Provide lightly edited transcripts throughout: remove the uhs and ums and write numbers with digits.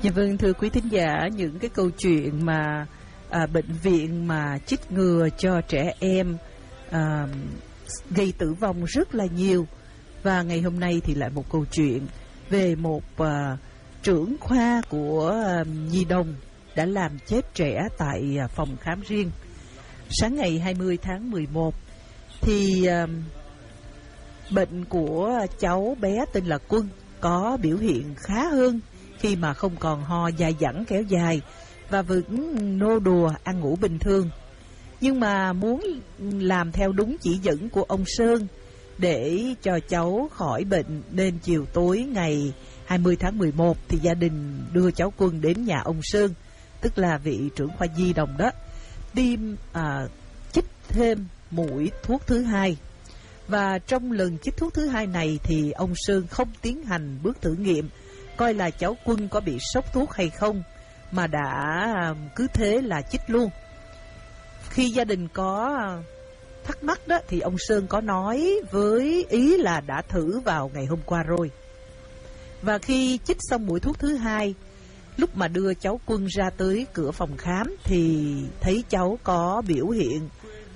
Dạ vâng, thưa quý thính giả, những cái câu chuyện mà bệnh viện mà chích ngừa cho trẻ em gây tử vong rất là nhiều. Và ngày hôm nay thì lại một câu chuyện về một trưởng khoa của Nhi đồng đã làm chết trẻ tại phòng khám riêng. Sáng ngày 20 tháng 11 thì bệnh của cháu bé tên là Quân có biểu hiện khá hơn khi mà không còn ho dài dẳng kéo dài và vẫn nô đùa ăn ngủ bình thường. Nhưng mà muốn làm theo đúng chỉ dẫn của ông Sơn để cho cháu khỏi bệnh, nên chiều tối ngày 20 tháng 11 thì gia đình đưa cháu Quân đến nhà ông Sơn, tức là vị trưởng khoa nhi đồng đó, tiêm chích thêm mũi thuốc thứ hai. Và trong lần chích thuốc thứ hai này thì ông Sơn không tiến hành bước thử nghiệm coi là cháu Quân có bị sốc thuốc hay không, mà đã cứ thế là chích luôn. Khi gia đình có thắc mắc đó thì ông Sơn có nói với ý là đã thử vào ngày hôm qua rồi. Và khi chích xong mũi thuốc thứ hai, lúc mà đưa cháu Quân ra tới cửa phòng khám thì thấy cháu có biểu hiện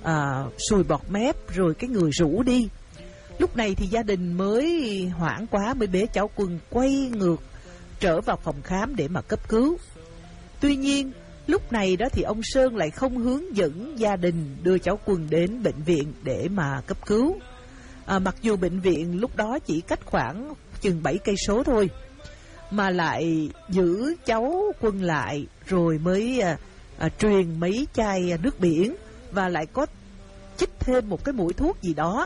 sùi bọt mép, rồi cái người rũ đi. Lúc này thì gia đình mới hoảng quá, mới bế cháu Quân quay ngược trở vào phòng khám để mà cấp cứu. Tuy nhiên lúc này đó thì ông Sơn lại không hướng dẫn gia đình đưa cháu Quân đến bệnh viện để mà cấp cứu. Mặc dù bệnh viện lúc đó chỉ cách khoảng chừng 7 cây số thôi, mà lại giữ cháu Quân lại, rồi mới truyền mấy chai nước biển và lại có chích thêm một cái mũi thuốc gì đó.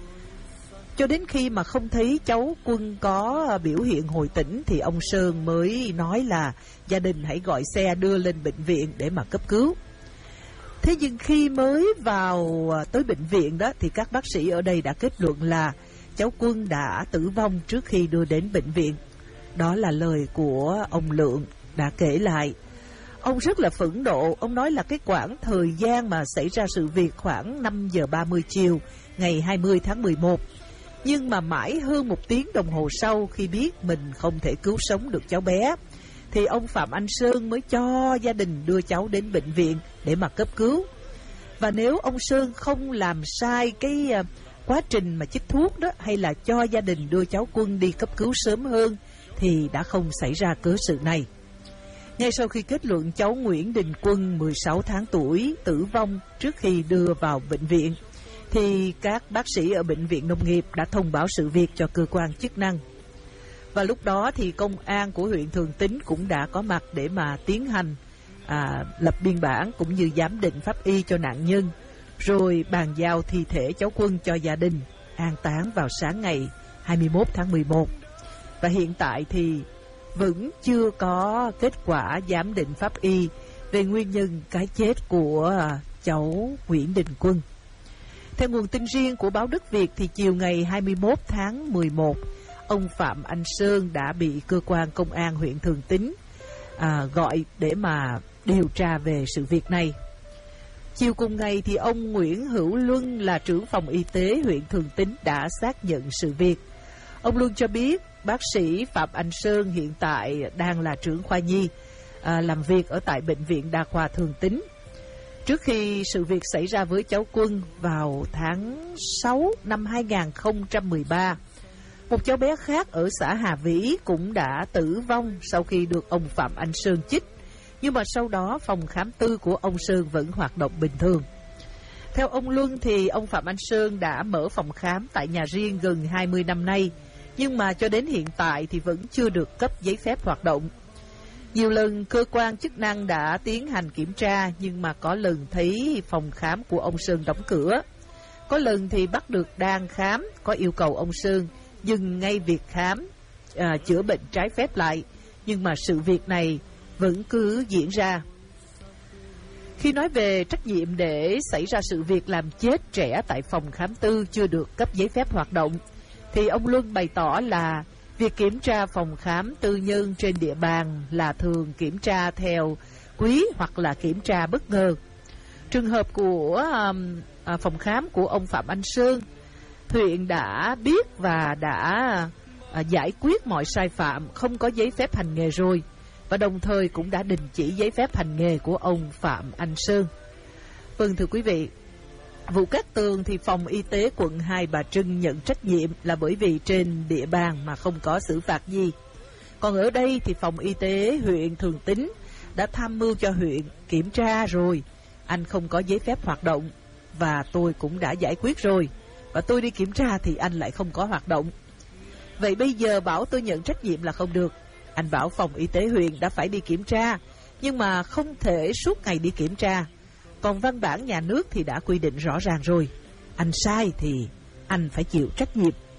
Cho đến khi mà không thấy cháu Quân có biểu hiện hồi tỉnh thì ông Sơn mới nói là gia đình hãy gọi xe đưa lên bệnh viện để mà cấp cứu. Thế nhưng khi mới vào tới bệnh viện đó thì các bác sĩ ở đây đã kết luận là cháu Quân đã tử vong trước khi đưa đến bệnh viện. Đó là lời của ông Lượng đã kể lại. Ông rất là phẫn nộ. Ông nói là cái quãng thời gian mà xảy ra sự việc khoảng 5 giờ 30 chiều ngày 20 tháng 11. Nhưng mà mãi hơn 1 tiếng đồng hồ sau, khi biết mình không thể cứu sống được cháu bé, thì ông Phạm Anh Sơn mới cho gia đình đưa cháu đến bệnh viện để mà cấp cứu. Và nếu ông Sơn không làm sai cái quá trình mà chích thuốc đó, hay là cho gia đình đưa cháu Quân đi cấp cứu sớm hơn, thì đã không xảy ra cớ sự này. Ngay sau khi kết luận cháu Nguyễn Đình Quân 16 tháng tuổi tử vong trước khi đưa vào bệnh viện, thì các bác sĩ ở bệnh viện nông nghiệp đã thông báo sự việc cho cơ quan chức năng. Và lúc đó thì công an của huyện Thường Tín cũng đã có mặt để mà tiến hành lập biên bản cũng như giám định pháp y cho nạn nhân, rồi bàn giao thi thể cháu Quân cho gia đình an táng vào sáng ngày 21 tháng 11. Và hiện tại thì vẫn chưa có kết quả giám định pháp y về nguyên nhân cái chết của cháu Nguyễn Đình Quân. Theo nguồn tin riêng của báo Đất Việt thì chiều ngày 21 tháng 11, ông Phạm Anh Sơn đã bị cơ quan công an huyện Thường Tín gọi để mà điều tra về sự việc này. Chiều cùng ngày thì ông Nguyễn Hữu Luân là trưởng phòng y tế huyện Thường Tín đã xác nhận sự việc. Ông Luân cho biết bác sĩ Phạm Anh Sơn hiện tại đang là trưởng khoa nhi, làm việc ở tại Bệnh viện Đa khoa Thường Tín. Trước khi sự việc xảy ra với cháu Quân vào tháng 6 năm 2013, một cháu bé khác ở xã Hà Vĩ cũng đã tử vong sau khi được ông Phạm Anh Sơn chích. Nhưng mà sau đó phòng khám tư của ông Sơn vẫn hoạt động bình thường. Theo ông Luân thì ông Phạm Anh Sơn đã mở phòng khám tại nhà riêng gần 20 năm nay, nhưng mà cho đến hiện tại thì vẫn chưa được cấp giấy phép hoạt động. Nhiều lần cơ quan chức năng đã tiến hành kiểm tra, nhưng mà có lần thấy phòng khám của ông Sơn đóng cửa. Có lần thì bắt được đang khám, có yêu cầu ông Sơn dừng ngay việc khám, chữa bệnh trái phép lại. Nhưng mà sự việc này vẫn cứ diễn ra. Khi nói về trách nhiệm để xảy ra sự việc làm chết trẻ tại phòng khám tư chưa được cấp giấy phép hoạt động, thì ông Luân bày tỏ là việc kiểm tra phòng khám tư nhân trên địa bàn là thường kiểm tra theo quý hoặc là kiểm tra bất ngờ. Trường hợp của phòng khám của ông Phạm Anh Sơn, huyện đã biết và đã giải quyết mọi sai phạm, không có giấy phép hành nghề rồi, và đồng thời cũng đã đình chỉ giấy phép hành nghề của ông Phạm Anh Sơn. Vâng, thưa quý vị, vụ Cát Tường thì phòng y tế quận Hai Bà Trưng nhận trách nhiệm là bởi vì trên địa bàn mà không có xử phạt gì. Còn ở đây thì phòng y tế huyện Thường Tín đã tham mưu cho huyện kiểm tra rồi, anh không có giấy phép hoạt động, và tôi cũng đã giải quyết rồi, và tôi đi kiểm tra thì anh lại không có hoạt động. Vậy bây giờ bảo tôi nhận trách nhiệm là không được. Anh bảo phòng y tế huyện đã phải đi kiểm tra, nhưng mà không thể suốt ngày đi kiểm tra. Còn văn bản nhà nước thì đã quy định rõ ràng rồi. Anh sai thì anh phải chịu trách nhiệm.